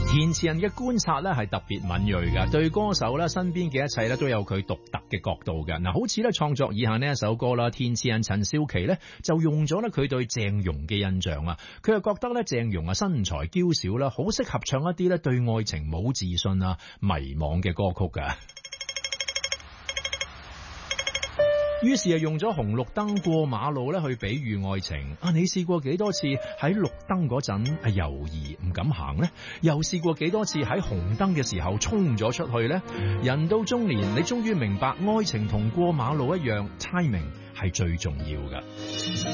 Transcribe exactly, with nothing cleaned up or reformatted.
填詞人嘅觀察咧係特別敏銳噶，對歌手咧身邊嘅一切咧都有佢獨特嘅角度嘅。嗱，好似咧創作以下呢一首歌啦，填詞人陳少琪咧就用咗咧佢對鄭融嘅印象啊，佢又覺得咧鄭融啊身材嬌小啦，好適合唱一啲咧對愛情冇自信啊、迷惘嘅歌曲噶。於是啊，用咗紅綠燈過馬路咧去比喻愛情啊！你試過幾多次喺綠燈嗰陣係猶豫唔敢行呢？又試過幾多次喺紅燈嘅時候衝咗出去呢？人到中年，你終於明白愛情同過馬路一樣，timing係最重要㗎。